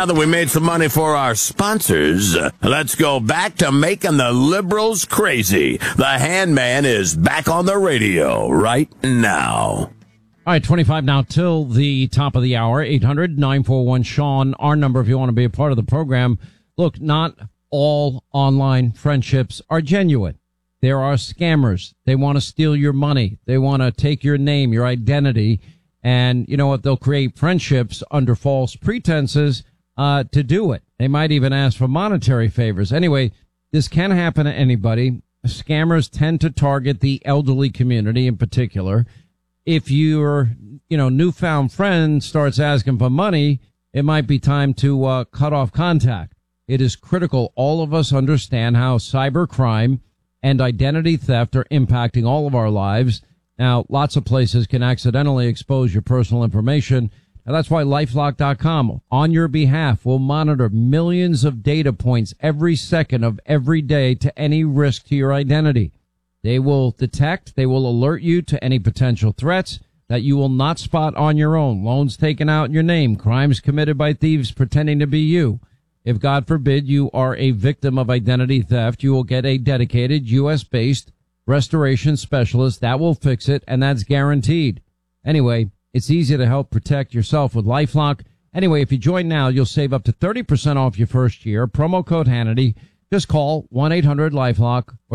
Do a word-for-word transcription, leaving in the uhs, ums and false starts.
now that we made some money for our sponsors, uh, let's go back to making the liberals crazy. The Handman is back on the radio right now. All right, twenty-five now till the top of the hour. eight hundred nine four one Sean, our number if you want to be a part of the program. Look, not all online friendships are genuine. There are scammers. They want to steal your money. They want to take your name, your identity. And you know what? They'll create friendships under false pretenses uh to do it. They might even ask for monetary favors. Anyway, this can happen to anybody. Scammers tend to target the elderly community in particular. If your, you know, newfound friend starts asking for money, it might be time to uh, cut off contact. It is critical all of us understand how cybercrime and identity theft are impacting all of our lives. Now, lots of places can accidentally expose your personal information. And that's why LifeLock dot com, on your behalf, will monitor millions of data points every second of every day to any risk to your identity. They will detect, they will alert you to any potential threats that you will not spot on your own. Loans taken out in your name, crimes committed by thieves pretending to be you. If, God forbid, you are a victim of identity theft, you will get a dedicated U S-based restoration specialist that will fix it, and that's guaranteed. Anyway, it's easy to help protect yourself with LifeLock. Anyway, if you join now, you'll save up to thirty percent off your first year. Promo code Hannity. Just call one eight hundred LifeLock.